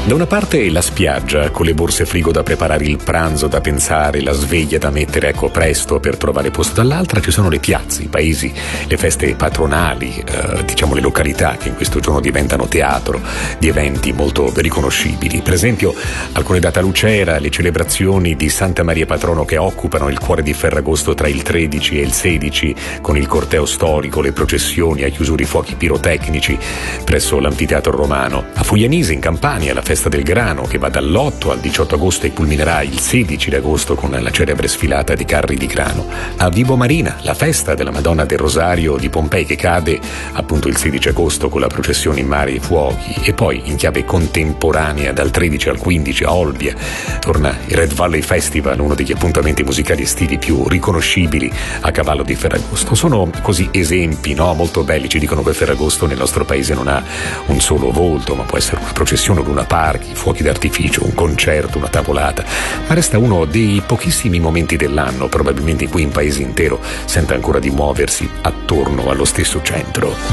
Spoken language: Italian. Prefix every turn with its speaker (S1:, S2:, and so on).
S1: Da una parte la spiaggia, con le borse frigo da preparare il pranzo da pensare, la sveglia da mettere presto per trovare posto, dall'altra ci sono le piazze, i paesi, le feste patronali, le località che in questo giorno diventano teatro di eventi molto riconoscibili. Per esempio alcune date a Lucera, le celebrazioni di Santa Maria Patrono che occupano il cuore di Ferragosto tra il 13 e il 16 con il corteo storico, le processioni, a chiusura i fuochi pirotecnici presso l'anfiteatro romano. A Foglianise in Campania la festa del grano che va dall'8 al 18 agosto e culminerà il 16 agosto con la celebre sfilata di carri di grano. A Vibo Marina la festa della Madonna del Rosario di Pompei che cade appunto il 16 agosto con la processione in mare e fuochi. E poi in chiave contemporanea dal 13 al 15 a Olbia torna il Red Valley Festival, uno degli appuntamenti musicali estivi più riconoscibili a cavallo di Ferragosto. Sono così esempi, no? Molto belli. Ci dicono che Ferragosto nel nostro paese non ha un solo volto, ma può essere una processione, un luna park, fuochi d'artificio, un concerto, una tavolata, ma resta uno dei pochissimi momenti dell'anno probabilmente in cui un paese intero sente ancora di muoversi attorno allo stesso centro.